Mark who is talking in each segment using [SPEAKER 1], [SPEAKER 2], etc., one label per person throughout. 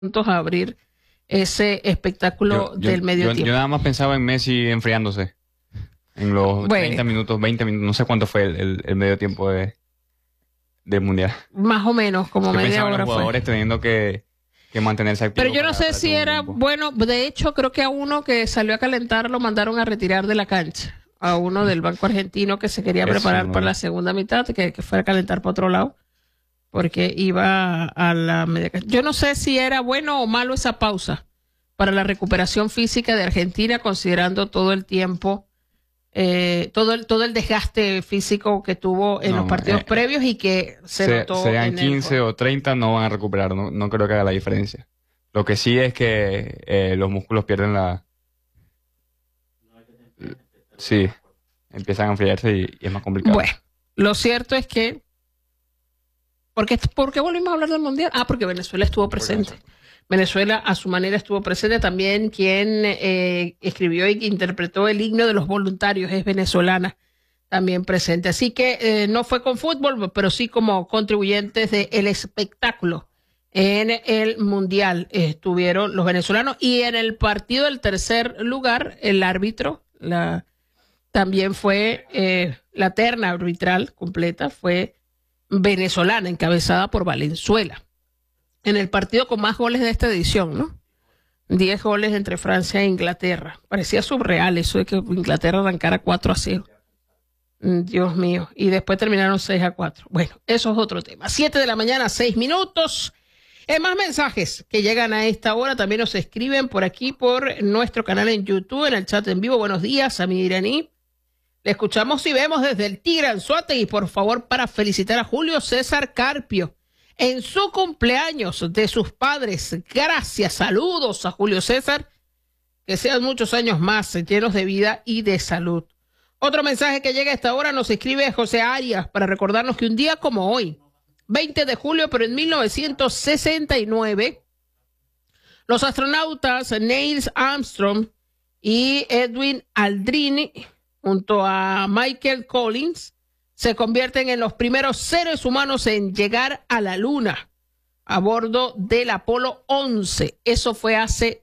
[SPEAKER 1] a abrir ese espectáculo del medio tiempo.
[SPEAKER 2] Yo nada más pensaba en Messi enfriándose en los 20 minutos, no sé cuánto fue el medio tiempo del Mundial.
[SPEAKER 1] Más o menos, como media hora
[SPEAKER 2] los jugadores teniendo que mantenerse activos.
[SPEAKER 1] Pero yo no sé si era bueno. De hecho, creo que a uno que salió a calentar lo mandaron a retirar de la cancha. A uno del Banco Argentino que se quería preparar para la segunda mitad, que fuera a calentar para otro lado, porque iba a la media cancha. Yo no sé si era bueno o malo esa pausa para la recuperación física de Argentina, considerando todo el tiempo, todo el desgaste físico que tuvo en los partidos previos y que se notó.
[SPEAKER 2] Sean 15 o 30, no van a recuperar, no creo que haga la diferencia. Lo que sí es que los músculos pierden Sí, empiezan a enfriarse y es más complicado.
[SPEAKER 1] Bueno, lo cierto es que... ¿Por qué volvimos a hablar del Mundial? Porque Venezuela estuvo presente. Venezuela, a su manera, estuvo presente. También quien escribió y interpretó el himno de los voluntarios es venezolana, también presente. Así que no fue con fútbol, pero sí como contribuyentes del espectáculo en el Mundial estuvieron los venezolanos. Y en el partido del tercer lugar, el árbitro, también fue la terna arbitral completa, fue venezolana, encabezada por Valenzuela. En el partido con más goles de esta edición, ¿no? 10 goles entre Francia e Inglaterra. Parecía surreal eso de que Inglaterra arrancara 4-0. Dios mío. Y después terminaron 6-4. Bueno, eso es otro tema. 7 de la mañana, 6 minutos. Más mensajes que llegan a esta hora. También nos escriben por aquí, por nuestro canal en YouTube, en el chat en vivo. Buenos días, a mi iraní. Le escuchamos y vemos desde el Tigre Anzoátegui, por favor, para felicitar a Julio César Carpio en su cumpleaños de sus padres. Gracias, saludos a Julio César, que sean muchos años más llenos de vida y de salud. Otro mensaje que llega a esta hora nos escribe José Arias para recordarnos que un día como hoy, 20 de julio, pero en 1969, los astronautas Neil Armstrong y Edwin Aldrin, junto a Michael Collins, se convierten en los primeros seres humanos en llegar a la Luna a bordo del Apolo 11. Eso fue hace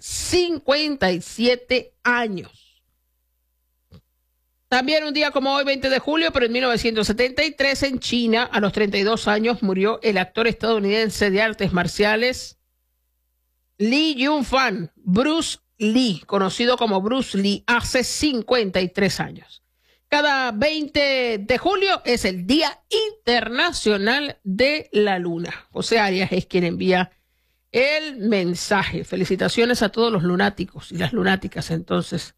[SPEAKER 1] 57 años. También un día como hoy, 20 de julio, pero en 1973, en China, a los 32 años, murió el actor estadounidense de artes marciales Lee Jun-fan, Bruce Lee, conocido como Bruce Lee, hace 53 años. Cada 20 de julio es el Día Internacional de la Luna. José Arias es quien envía el mensaje. Felicitaciones a todos los lunáticos y las lunáticas, entonces,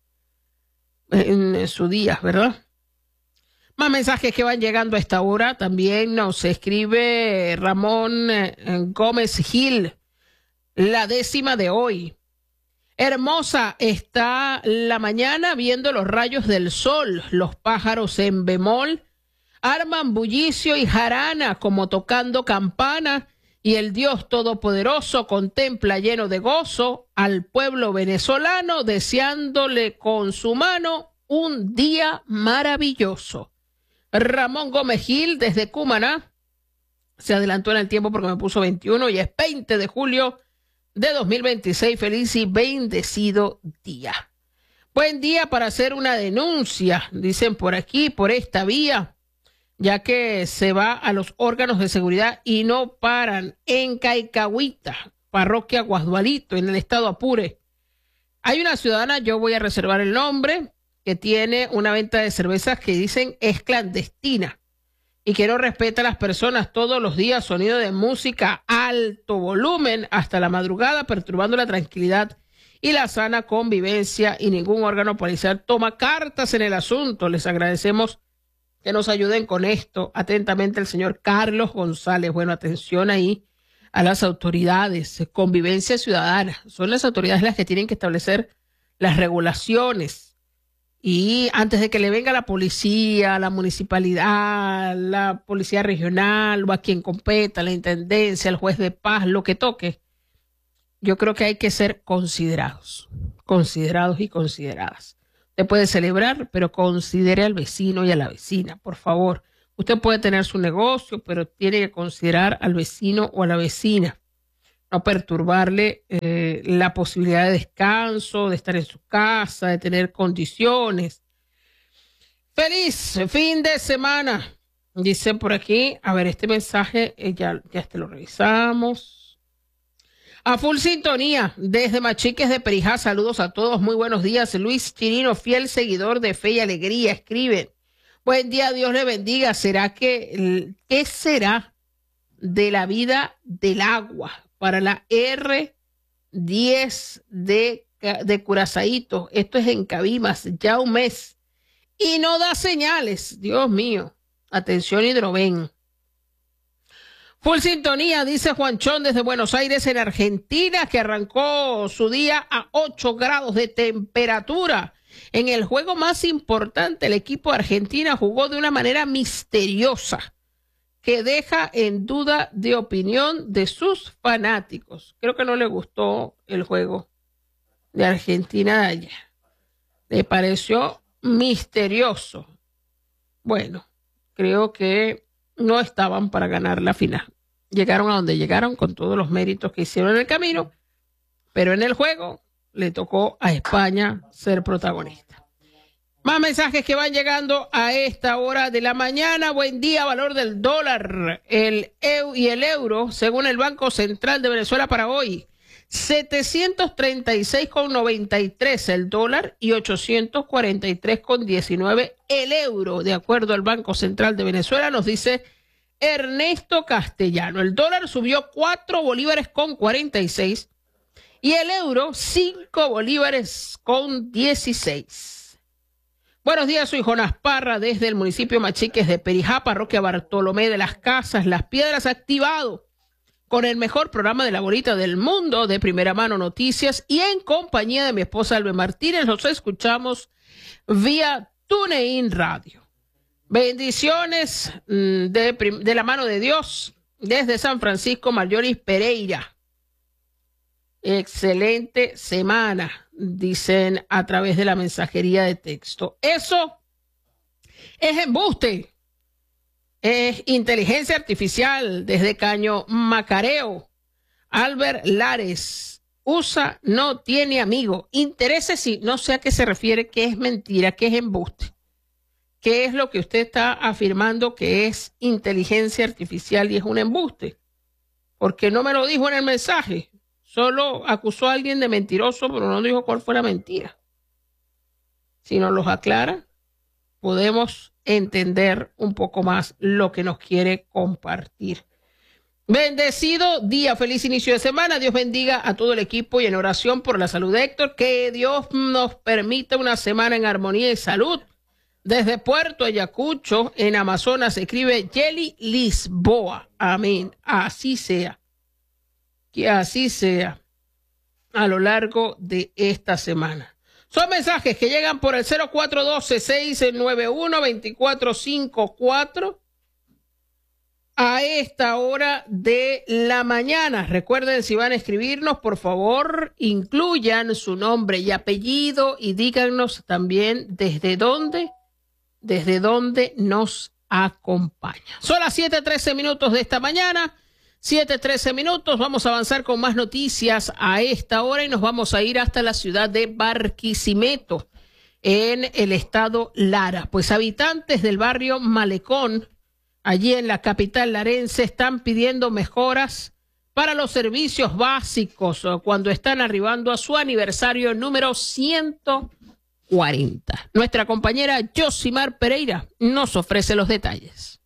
[SPEAKER 1] en su día, ¿verdad? Más mensajes que van llegando a esta hora. También nos escribe Ramón Gómez Gil, la 10ª de hoy. Hermosa está la mañana viendo los rayos del sol, los pájaros en bemol arman bullicio y jarana como tocando campana, y el Dios Todopoderoso contempla lleno de gozo al pueblo venezolano, deseándole con su mano un día maravilloso. Ramón Gómez Gil desde Cumaná se adelantó en el tiempo porque me puso 21 y es 20 de julio de 2026. Feliz y bendecido día. Buen día para hacer una denuncia, dicen por aquí, por esta vía, ya que se va a los órganos de seguridad y no paran en Caicahuita, parroquia Guasdualito, en el estado Apure. Hay una ciudadana, yo voy a reservar el nombre, que tiene una venta de cervezas que dicen es clandestina y que no respeta a las personas todos los días, sonido de música a alto volumen hasta la madrugada, perturbando la tranquilidad y la sana convivencia, y ningún órgano policial toma cartas en el asunto. Les agradecemos que nos ayuden con esto. Atentamente el señor Carlos González. Bueno, atención ahí a las autoridades. Convivencia ciudadana. Son las autoridades las que tienen que establecer las regulaciones. Y antes de que le venga la policía, la municipalidad, la policía regional o a quien competa, la intendencia, el juez de paz, lo que toque, yo creo que hay que ser considerados y consideradas. Usted puede celebrar, pero considere al vecino y a la vecina, por favor. Usted puede tener su negocio, pero tiene que considerar al vecino o a la vecina. no perturbarle la posibilidad de descanso, de estar en su casa, de tener condiciones. Feliz fin de semana, dice por aquí. A ver, este mensaje ya este lo revisamos. A full sintonía, desde Machiques de Perijá, saludos a todos, muy buenos días. Luis Chirino, fiel seguidor de Fe y Alegría, escribe: buen día, Dios le bendiga. ¿Qué será de la vida del agua para la R10 de Curazaíto? Esto es en Cabimas, ya un mes. Y no da señales, Dios mío. Atención, Hidroven. Full sintonía, dice Juanchón desde Buenos Aires, en Argentina, que arrancó su día a 8 grados de temperatura. En el juego más importante, el equipo de Argentina jugó de una manera misteriosa que deja en duda de opinión de sus fanáticos. Creo que no le gustó el juego de Argentina de ayer. Le pareció misterioso. Bueno, creo que no estaban para ganar la final. Llegaron a donde llegaron con todos los méritos que hicieron en el camino, pero en el juego le tocó a España ser protagonista. Más mensajes que van llegando a esta hora de la mañana. Buen día, valor del dólar, el euro, según el Banco Central de Venezuela para hoy. 736,93 el dólar y 843,19 el euro, de acuerdo al Banco Central de Venezuela, nos dice Ernesto Castellano. El dólar subió 4 bolívares con 46 y el euro 5 bolívares con 16. Buenos días, soy Jonás Parra desde el municipio Machiques de Perijá, parroquia Bartolomé de las Casas, Las Piedras, activado con el mejor programa de la bolita del mundo, de primera mano noticias, y en compañía de mi esposa Albe Martínez, los escuchamos vía TuneIn Radio. Bendiciones de la mano de Dios desde San Francisco, Marjorie Pereira. Excelente semana, dicen a través de la mensajería de texto. Eso es embuste. Es inteligencia artificial desde Caño Macareo. Albert Lares. USA no tiene amigo. Intereses sí, no sé a qué se refiere, qué es mentira, qué es embuste. ¿Qué es lo que usted está afirmando que es inteligencia artificial y es un embuste? Porque no me lo dijo en el mensaje. Solo acusó a alguien de mentiroso, pero no dijo cuál fue la mentira. Si nos los aclara, podemos entender un poco más lo que nos quiere compartir. Bendecido día, feliz inicio de semana. Dios bendiga a todo el equipo y en oración por la salud de Héctor. Que Dios nos permita una semana en armonía y salud. Desde Puerto Ayacucho, en Amazonas, se escribe Yeli Lisboa. Amén. Así sea. Que así sea a lo largo de esta semana. Son mensajes que llegan por el 0412-691-2454 a esta hora de la mañana. Recuerden, si van a escribirnos, por favor, incluyan su nombre y apellido y díganos también desde dónde nos acompaña. Son las 7:13 minutos de esta mañana. 7:13 minutos, vamos a avanzar con más noticias a esta hora y nos vamos a ir hasta la ciudad de Barquisimeto, en el estado Lara. Pues habitantes del barrio Malecón, allí en la capital larense, están pidiendo mejoras para los servicios básicos cuando están arribando a su aniversario número 140. Nuestra compañera Yosimar Pereira nos ofrece los detalles.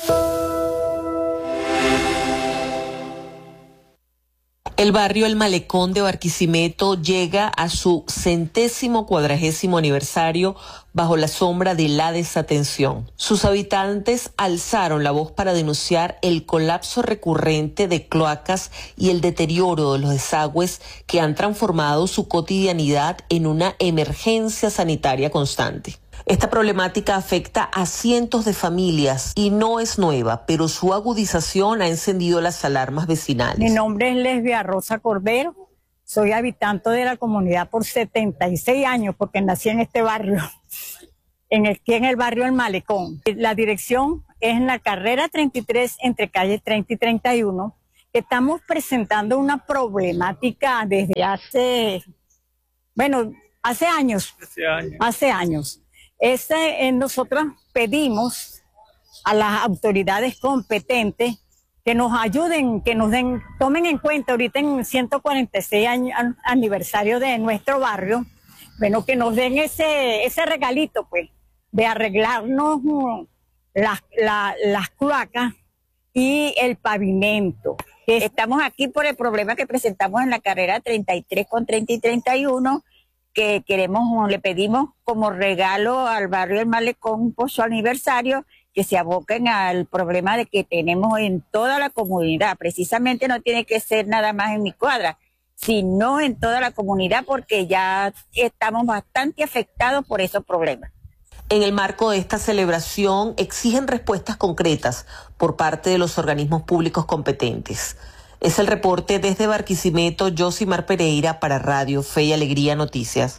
[SPEAKER 3] El barrio El Malecón de Barquisimeto llega a su 140º aniversario bajo la sombra de la desatención. Sus habitantes alzaron la voz para denunciar el colapso recurrente de cloacas y el deterioro de los desagües que han transformado su cotidianidad en una emergencia sanitaria constante. Esta problemática afecta a cientos de familias y no es nueva, pero su agudización ha encendido las alarmas vecinales.
[SPEAKER 4] Mi nombre es Lesbia Rosa Cordero, soy habitante de la comunidad por 76 años porque nací en este barrio, aquí en el barrio El Malecón. La dirección es en la carrera 33 entre calle 30 y 31, estamos presentando una problemática desde hace años. Hace años. Nosotros pedimos a las autoridades competentes que nos ayuden, que tomen en cuenta ahorita en 146 aniversario de nuestro barrio, bueno, que nos den ese regalito, pues, de arreglarnos las cloacas y el pavimento.
[SPEAKER 5] Estamos aquí por el problema que presentamos en la carrera 33 con 30 y 31, que le pedimos como regalo al barrio El Malecón por su aniversario, que se aboquen al problema de que tenemos en toda la comunidad. Precisamente no tiene que ser nada más en mi cuadra, sino en toda la comunidad, porque ya estamos bastante afectados por esos problemas.
[SPEAKER 3] En el marco de esta celebración exigen respuestas concretas por parte de los organismos públicos competentes. Es el reporte desde Barquisimeto, Yosimar Pereira para Radio Fe y Alegría Noticias.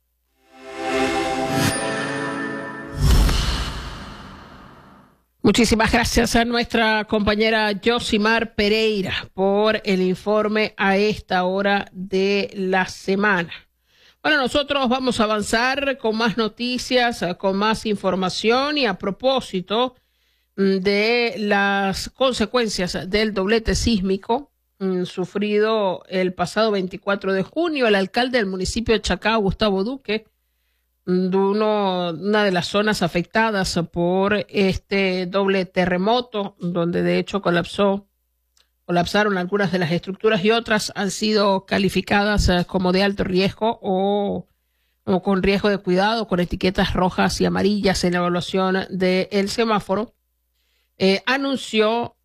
[SPEAKER 1] Muchísimas gracias a nuestra compañera Yosimar Pereira por el informe a esta hora de la semana. Bueno, nosotros vamos a avanzar con más noticias, con más información y a propósito de las consecuencias del doblete sísmico sufrido el pasado 24 de junio, el alcalde del municipio de Chacao, Gustavo Duque, una de las zonas afectadas por este doble terremoto, donde de hecho colapsaron algunas de las estructuras y otras han sido calificadas como de alto riesgo o con riesgo de cuidado, con etiquetas rojas y amarillas en la evaluación del semáforo, anunció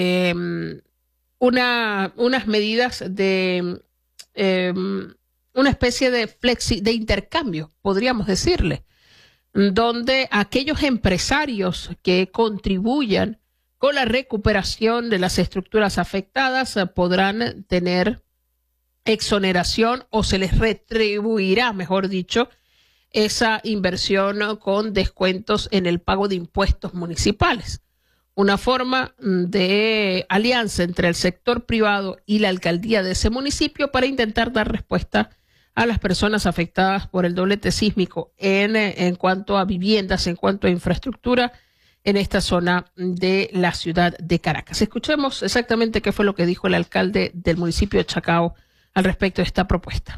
[SPEAKER 1] unas medidas de una especie de intercambio, podríamos decirle, donde aquellos empresarios que contribuyan con la recuperación de las estructuras afectadas podrán tener exoneración o se les retribuirá, mejor dicho, esa inversión con descuentos en el pago de impuestos municipales. Una forma de alianza entre el sector privado y la alcaldía de ese municipio para intentar dar respuesta a las personas afectadas por el doblete sísmico en cuanto a viviendas, en cuanto a infraestructura en esta zona de la ciudad de Caracas. Escuchemos exactamente qué fue lo que dijo el alcalde del municipio de Chacao al respecto de esta propuesta.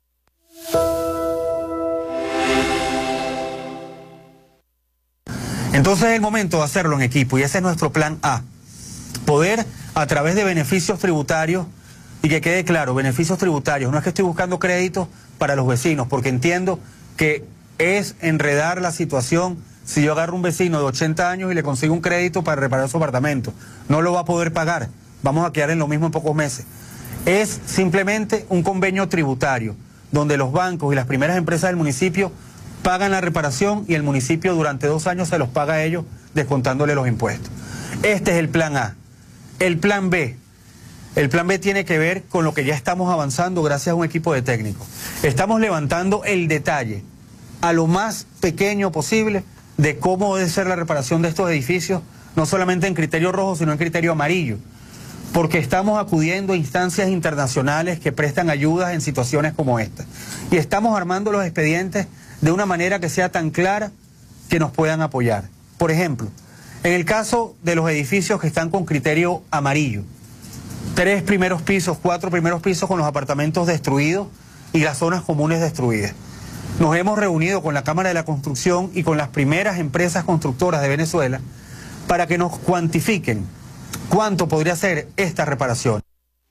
[SPEAKER 6] Entonces es el momento de hacerlo en equipo y ese es nuestro plan A. Poder, a través de beneficios tributarios, y que quede claro, beneficios tributarios, no es que estoy buscando créditos para los vecinos, porque entiendo que es enredar la situación si yo agarro un vecino de 80 años y le consigo un crédito para reparar su apartamento. No lo va a poder pagar, vamos a quedar en lo mismo en pocos meses. Es simplemente un convenio tributario, donde los bancos y las primeras empresas del municipio pagan la reparación y el municipio durante 2 años se los paga a ellos descontándole los impuestos. Este es el plan A. El plan B. El plan B tiene que ver con lo que ya estamos avanzando gracias a un equipo de técnicos. Estamos levantando el detalle a lo más pequeño posible de cómo debe ser la reparación de estos edificios, no solamente en criterio rojo, sino en criterio amarillo, porque estamos acudiendo a instancias internacionales que prestan ayudas en situaciones como esta. Y estamos armando los expedientes de una manera que sea tan clara que nos puedan apoyar. Por ejemplo, en el caso de los edificios que están con criterio amarillo, 3 primeros pisos, 4 primeros pisos con los apartamentos destruidos y las zonas comunes destruidas. Nos hemos reunido con la Cámara de la Construcción y con las primeras empresas constructoras de Venezuela para que nos cuantifiquen cuánto podría ser esta reparación.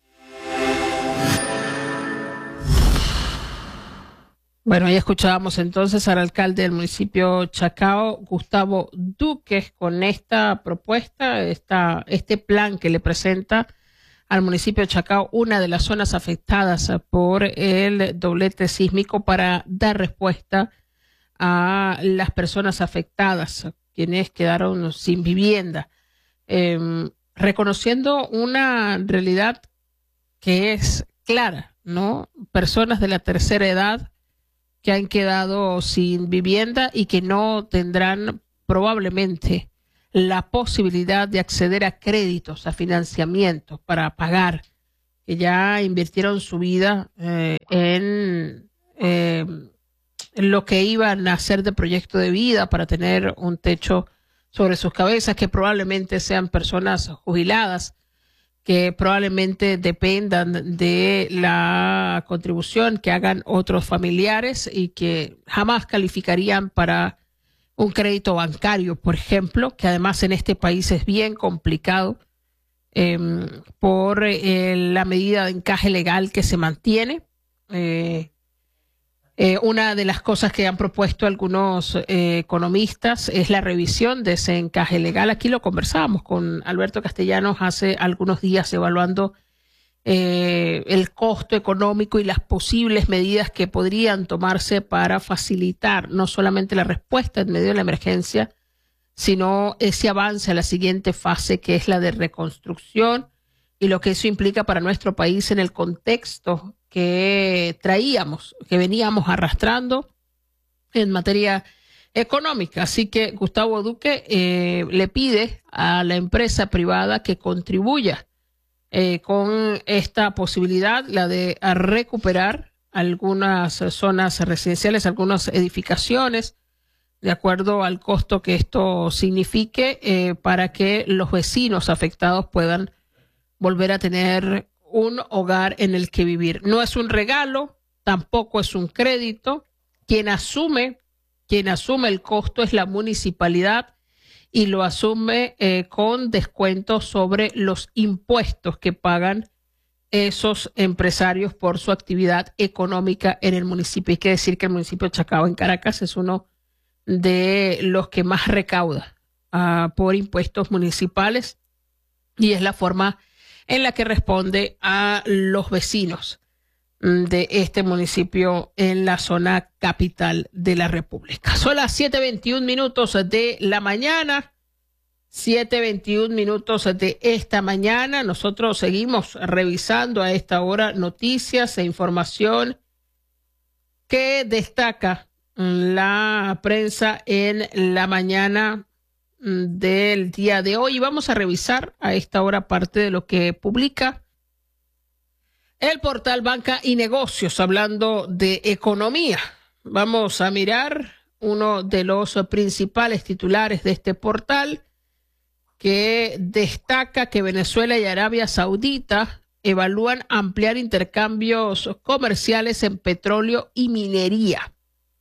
[SPEAKER 1] Bueno, ahí escuchábamos entonces al alcalde del municipio Chacao, Gustavo Duque, con esta propuesta, este plan que le presenta al municipio de Chacao, una de las zonas afectadas por el doblete sísmico, para dar respuesta a las personas afectadas, quienes quedaron sin vivienda, reconociendo una realidad que es clara, ¿no? Personas de la tercera edad que han quedado sin vivienda y que no tendrán probablemente la posibilidad de acceder a créditos, a financiamientos para pagar, que ya invirtieron su vida en lo que iban a hacer de proyecto de vida para tener un techo sobre sus cabezas, que probablemente sean personas jubiladas, que probablemente dependan de la contribución que hagan otros familiares y que jamás calificarían para un crédito bancario, por ejemplo, que además en este país es bien complicado por la medida de encaje legal que se mantiene. Una de las cosas que han propuesto algunos economistas es la revisión de ese encaje legal. Aquí lo conversábamos con Alberto Castellanos hace algunos días evaluando el costo económico y las posibles medidas que podrían tomarse para facilitar no solamente la respuesta en medio de la emergencia, sino ese avance a la siguiente fase, que es la de reconstrucción, y lo que eso implica para nuestro país en el contexto que traíamos, que veníamos arrastrando en materia económica. Así que Gustavo Duque le pide a la empresa privada que contribuya con esta posibilidad, la de recuperar algunas zonas residenciales, algunas edificaciones, de acuerdo al costo que esto signifique, para que los vecinos afectados puedan volver a tener un hogar en el que vivir. No es un regalo, tampoco es un crédito. Quien asume el costo es la municipalidad, y lo asume con descuentos sobre los impuestos que pagan esos empresarios por su actividad económica en el municipio. Hay que decir que el municipio de Chacao en Caracas es uno de los que más recauda por impuestos municipales, y es la forma en la que responde a los vecinos de este municipio en la zona capital de la República. Son las 7:21 minutos de la mañana, 7:21 minutos de esta mañana. Nosotros seguimos revisando a esta hora noticias e información que destaca la prensa en la mañana del día de hoy. Vamos a revisar a esta hora parte de lo que publica el portal Banca y Negocios, hablando de economía. Vamos a mirar uno de los principales titulares de este portal, que destaca que Venezuela y Arabia Saudita evalúan ampliar intercambios comerciales en petróleo y minería.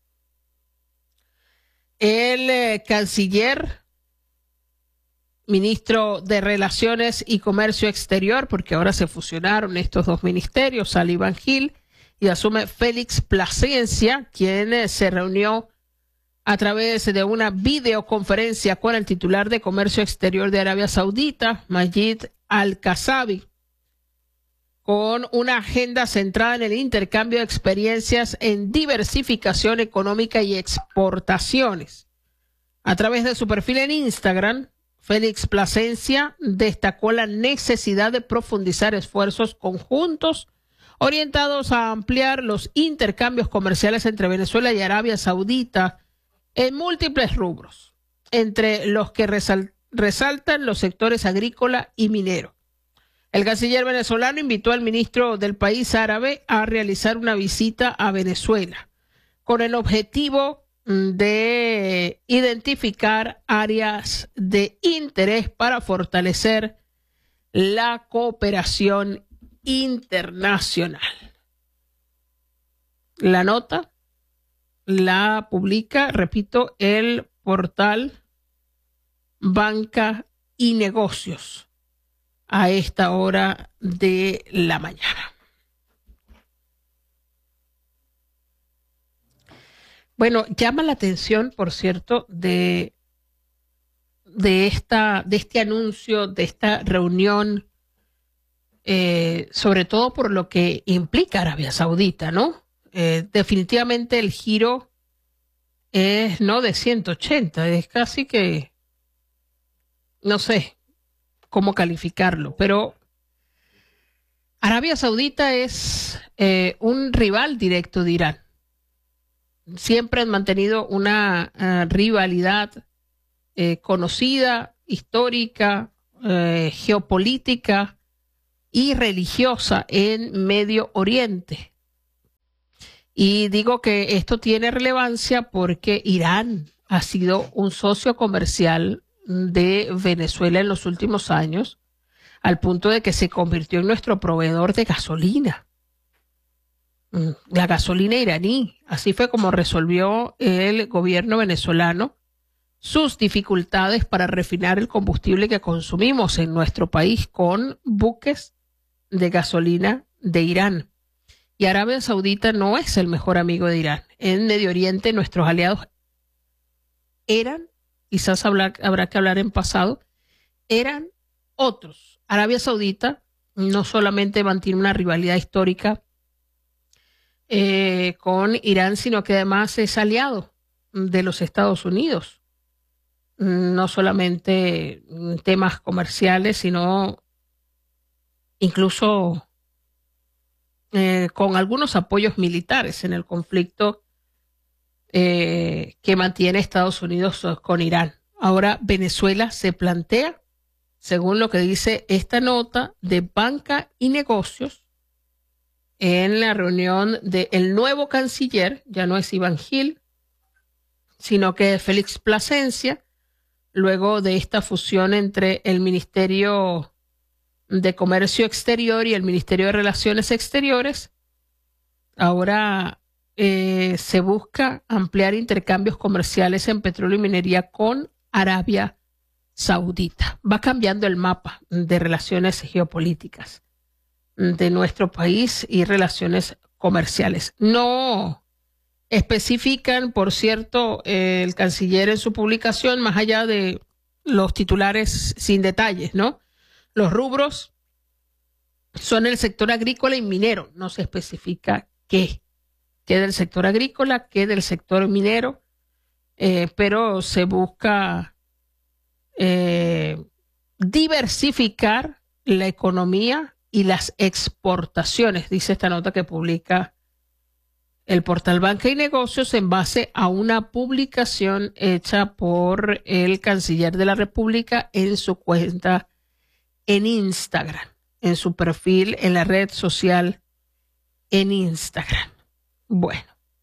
[SPEAKER 1] El canciller, ministro de Relaciones y Comercio Exterior, porque ahora se fusionaron estos dos ministerios, sale Iván Gil y asume Félix Plasencia, quien se reunió a través de una videoconferencia con el titular de Comercio Exterior de Arabia Saudita, Majid Al-Kasabi, con una agenda centrada en el intercambio de experiencias en diversificación económica y exportaciones. A través de su perfil en Instagram, Félix Plasencia destacó la necesidad de profundizar esfuerzos conjuntos orientados a ampliar los intercambios comerciales entre Venezuela y Arabia Saudita en múltiples rubros, entre los que resaltan los sectores agrícola y minero. El canciller venezolano invitó al ministro del país árabe a realizar una visita a Venezuela con el objetivo de identificar áreas de interés para fortalecer la cooperación internacional. La nota la publica, repito, el portal Banca y Negocios a esta hora de la mañana. Bueno, llama la atención, por cierto, de este anuncio, de esta reunión, sobre todo por lo que implica Arabia Saudita, ¿no? Definitivamente el giro es no de 180, es casi que, no sé cómo calificarlo, pero Arabia Saudita es un rival directo de Irán. Siempre han mantenido una rivalidad conocida, histórica, geopolítica y religiosa en Medio Oriente. Y digo que esto tiene relevancia porque Irán ha sido un socio comercial de Venezuela en los últimos años, al punto de que se convirtió en nuestro proveedor de gasolina. La gasolina iraní. Así fue como resolvió el gobierno venezolano sus dificultades para refinar el combustible que consumimos en nuestro país con buques de gasolina de Irán. Y Arabia Saudita no es el mejor amigo de Irán. En Medio Oriente nuestros aliados eran, quizás habrá que hablar en pasado, eran otros. Arabia Saudita no solamente mantiene una rivalidad histórica con Irán, sino que además es aliado de los Estados Unidos. No solamente en temas comerciales, sino incluso con algunos apoyos militares en el conflicto que mantiene Estados Unidos con Irán. Ahora Venezuela se plantea, según lo que dice esta nota de Banca y Negocios, en la reunión del nuevo canciller, ya no es Iván Gil, sino que es Félix Plasencia, luego de esta fusión entre el Ministerio de Comercio Exterior y el Ministerio de Relaciones Exteriores. Ahora se busca ampliar intercambios comerciales en petróleo y minería con Arabia Saudita. Va cambiando el mapa de relaciones geopolíticas de nuestro país y relaciones comerciales. No especifican, por cierto, el canciller en su publicación, más allá de los titulares sin detalles, ¿no? Los rubros son el sector agrícola y minero. No se especifica qué del sector agrícola, qué del sector minero, pero se busca diversificar la economía y las exportaciones, dice esta nota que publica el portal Banca y Negocios en base a una publicación hecha por el canciller de la República en su cuenta en Instagram, en su perfil en la red social en Instagram. Bueno,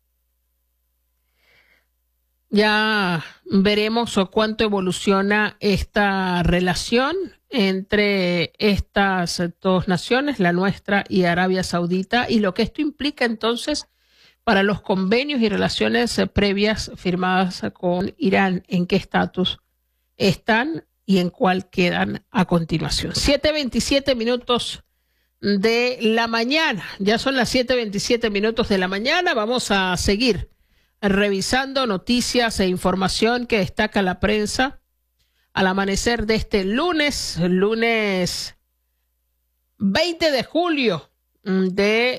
[SPEAKER 1] ya veremos cuánto evoluciona esta relación entre estas dos naciones, la nuestra y Arabia Saudita, y lo que esto implica entonces para los convenios y relaciones previas firmadas con Irán, en qué estatus están y en cuál quedan a continuación. 7:27 minutos de la mañana. Ya son las 7:27 minutos de la mañana. Vamos a seguir revisando noticias e información que destaca la prensa al amanecer de este lunes 20 de julio de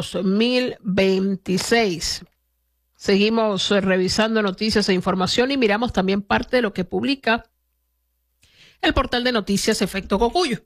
[SPEAKER 1] 2026. Seguimos revisando noticias e información y miramos también parte de lo que publica el portal de noticias Efecto Cocuyo,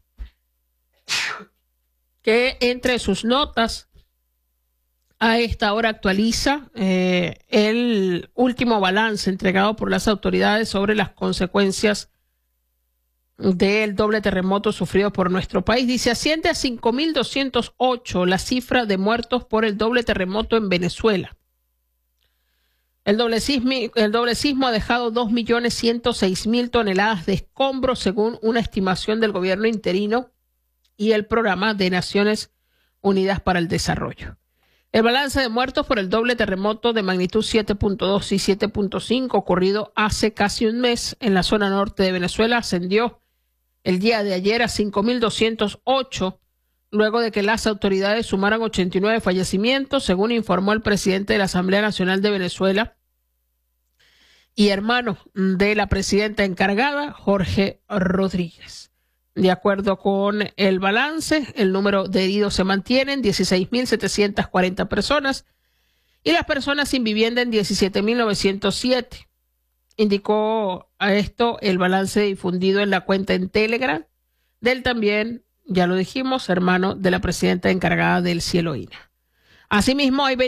[SPEAKER 1] que entre sus notas a esta hora actualiza el último balance entregado por las autoridades sobre las consecuencias del doble terremoto sufrido por nuestro país. Dice, asciende a 5.208 la cifra de muertos por el doble terremoto en Venezuela. El doble sismo ha dejado 2.106.000 toneladas de escombros, según una estimación del gobierno interino y el Programa de Naciones Unidas para el Desarrollo. El balance de muertos por el doble terremoto de magnitud 7.2 y 7.5 ocurrido hace casi un mes en la zona norte de Venezuela ascendió el día de ayer a 5.208, luego de que las autoridades sumaran 89 fallecimientos, según informó el presidente de la Asamblea Nacional de Venezuela y hermano de la presidenta encargada, Jorge Rodríguez. De acuerdo con el balance, el número de heridos se mantiene en 16.740 personas y las personas sin vivienda en 17.907. Indicó a esto el balance difundido en la cuenta en Telegram del también, ya lo dijimos, hermano de la presidenta encargada del Cieloína. Asimismo, hay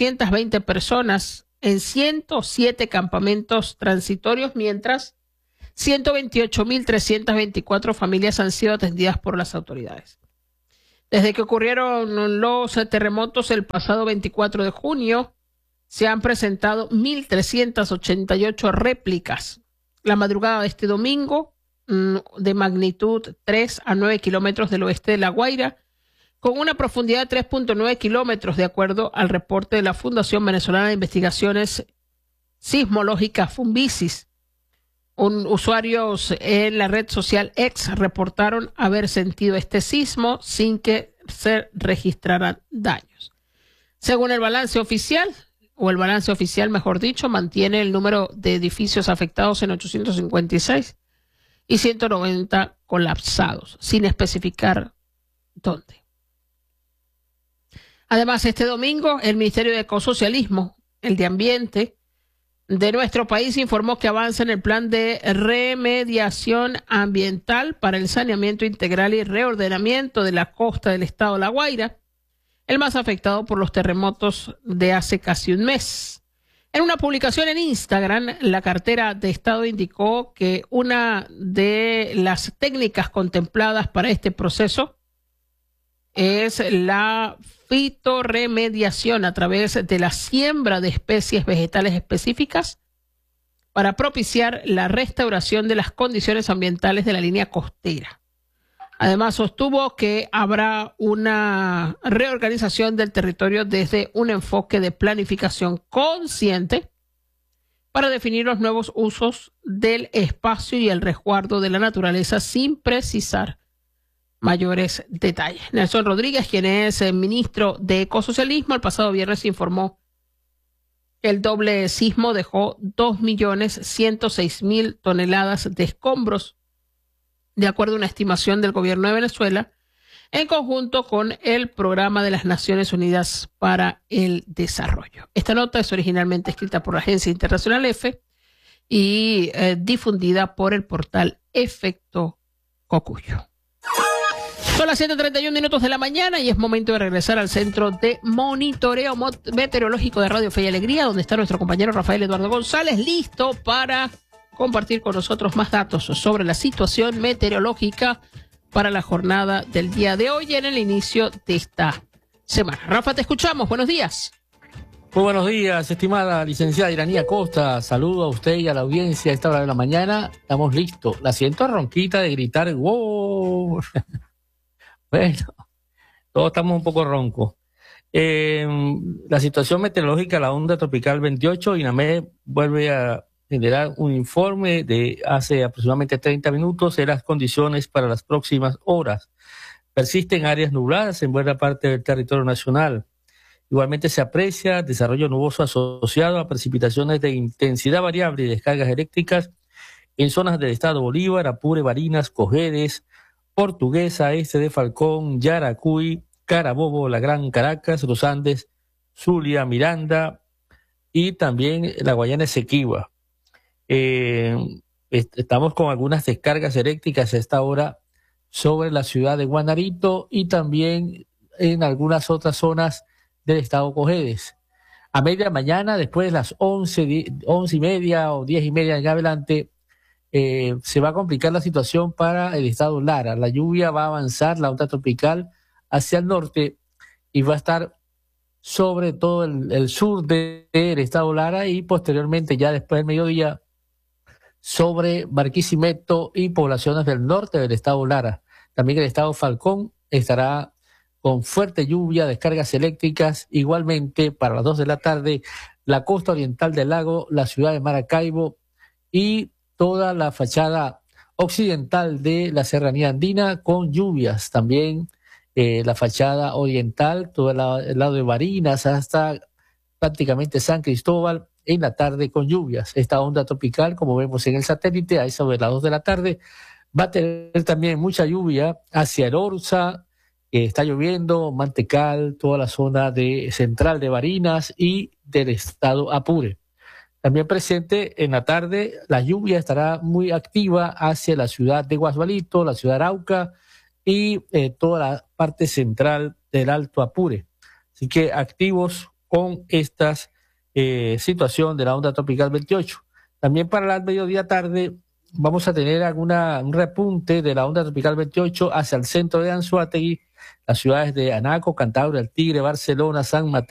[SPEAKER 1] 23.820 personas en 107 campamentos transitorios, mientras 128.324 familias han sido atendidas por las autoridades. Desde que ocurrieron los terremotos el pasado 24 de junio, se han presentado 1.388 réplicas. La madrugada de este domingo, de magnitud 3 a 9 kilómetros del oeste de La Guaira, con una profundidad de 3.9 kilómetros, de acuerdo al reporte de la Fundación Venezolana de Investigaciones Sismológicas, Funvisis. Usuarios en la red social X reportaron haber sentido este sismo sin que se registraran daños. Según el balance oficial, mejor dicho, mantiene el número de edificios afectados en 856 y 190 colapsados, sin especificar dónde. Además, este domingo, el Ministerio de Ecosocialismo, el de Ambiente, de nuestro país informó que avanza en el plan de remediación ambiental para el saneamiento integral y reordenamiento de la costa del estado de La Guaira, el más afectado por los terremotos de hace casi un mes. En una publicación en Instagram, la cartera de Estado indicó que una de las técnicas contempladas para este proceso es la fitorremediación a través de la siembra de especies vegetales específicas para propiciar la restauración de las condiciones ambientales de la línea costera. Además, sostuvo que habrá una reorganización del territorio desde un enfoque de planificación consciente para definir los nuevos usos del espacio y el resguardo de la naturaleza sin precisar mayores detalles. Nelson Rodríguez, quien es el ministro de Ecosocialismo, el pasado viernes informó que el doble sismo dejó 2.106.000 toneladas de escombros, de acuerdo a una estimación del gobierno de Venezuela, en conjunto con el Programa de las Naciones Unidas para el Desarrollo. Esta nota es originalmente escrita por la agencia internacional EFE y difundida por el portal Efecto Cocuyo. Son las 7:31 de la mañana y es momento de regresar al centro de monitoreo meteorológico de Radio Fe y Alegría, donde está nuestro compañero Rafael Eduardo González, listo para compartir con nosotros más datos sobre la situación meteorológica para la jornada del día de hoy en el inicio de esta semana. Rafa, te escuchamos. Buenos días.
[SPEAKER 7] Muy buenos días, estimada licenciada Iranía Costa. Saludo a usted y a la audiencia a esta hora de la mañana. Estamos listos. La siento ronquita de gritar ¡wow! Bueno, todos estamos un poco roncos. La situación meteorológica, la onda tropical 28, INAMED vuelve a generar un informe de hace aproximadamente 30 minutos de las condiciones para las próximas horas. Persisten áreas nubladas en buena parte del territorio nacional. Igualmente se aprecia desarrollo nuboso asociado a precipitaciones de intensidad variable y descargas eléctricas en zonas del estado Bolívar, Apure, Barinas, Cojedes, Portuguesa, este de Falcón, Yaracuy, Carabobo, La Gran Caracas, Los Andes, Zulia, Miranda y también la Guayana Esequiba. Estamos con algunas descargas eléctricas a esta hora sobre la ciudad de Guanarito y también en algunas otras zonas del estado Cojedes. A media mañana, después de las 11:30 o 10:30 en adelante, se va a complicar la situación para el estado Lara. La lluvia va a avanzar, la onda tropical, hacia el norte y va a estar sobre todo el sur del estado Lara y posteriormente, ya después del mediodía, sobre Barquisimeto y poblaciones del norte del estado Lara. También el estado Falcón estará con fuerte lluvia, descargas eléctricas. Igualmente, para las 2 de la tarde, la costa oriental del lago, la ciudad de Maracaibo y toda la fachada occidental de la serranía andina con lluvias. También la fachada oriental, todo el lado de Barinas hasta prácticamente San Cristóbal, en la tarde con lluvias. Esta onda tropical, como vemos en el satélite, a eso de las 2 de la tarde, va a tener también mucha lluvia hacia el Orza, está lloviendo, Mantecal, toda la zona central de Barinas y del estado Apure. También presente en la tarde, la lluvia estará muy activa hacia la ciudad de Guasbalito, la ciudad de Arauca y toda la parte central del Alto Apure. Así que activos con estas situación de la onda tropical 28. También para el mediodía tarde, vamos a tener un repunte de la onda tropical 28 hacia el centro de Anzoátegui, las ciudades de Anaco, Cantabria, El Tigre, Barcelona, San Mateo,